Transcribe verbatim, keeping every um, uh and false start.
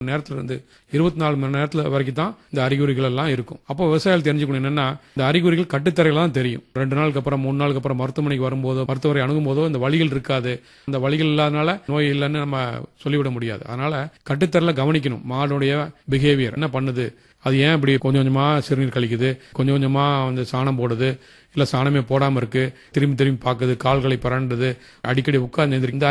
நேரத்துல இருந்து இருபத்தி நாலு மணி நேரத்துல வரைக்கும் தான் இந்த அறிகுறிகள் எல்லாம் இருக்கும். அப்போ விவசாயிகள் தெரிஞ்சுக்கணும் என்னன்னா, இந்த அறிகுறிகள் கட்டுத்தரையில தான் தெரியும். ரெண்டு நாளுக்கு அப்புறம் மூணு நாளுக்கு அப்புறம் மருத்துவமனைக்கு வரும்போதோ மருத்துவரை அணுகும் போதோ இந்த வலிகள் இருக்காது. இந்த வலிகள் இல்லாதனால நோய் இல்லைன்னு நம்ம சொல்லிவிட முடியாது. அதனால கட்டுத்தரையில கவனிக்கணும். மாடுடைய பிஹேவியர் என்ன பண்ணுது, அது ஏன் இப்படி கொஞ்சம் கொஞ்சமா சிறுநீர் கழிக்குது, கொஞ்சம் கொஞ்சமா வந்து சாணம் போடுது, இல்ல சாணமே போடாம இருக்கு, திரும்பி திரும்பி பாக்குது, கால்களை பரண்டுது, அடிக்கடி உட்கார்ந்து இந்த